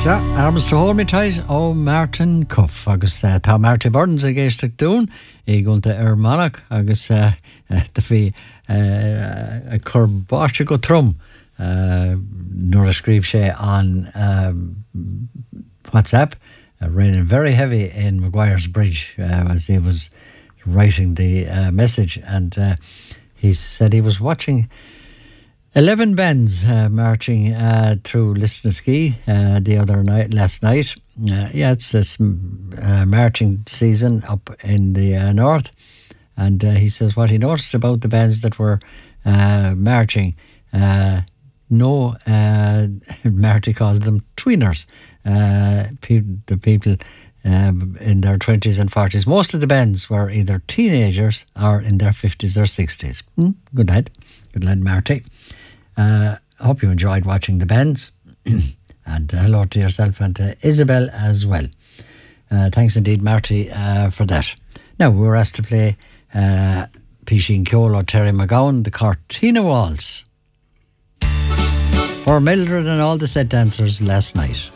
Ja, arms to hold me tight ó Martin Cuff agus tá Marty Burns a géisteach dún I gúnta Monach agus da bhí a churbáiste go trom nuair a scríb sé an WhatsApp raining very heavy in Maguire's Bridge as he was writing the message, and he said he was watching 11 bands marching through Lisnaskea last night. It's this marching season up in the north, and he says what he noticed about the bands that were marching, Marty calls them tweeners, the people in their 20s and 40s. Most of the bands were either teenagers or in their 50s or 60s. Good lad Marty. Hope you enjoyed watching the bands. And hello to yourself and to Isabel as well. Thanks indeed, Marty, for that. Now, we were asked to play Pishin Keolo, Terry McGowan, the Cortina Waltz for Mildred and all the set dancers last night.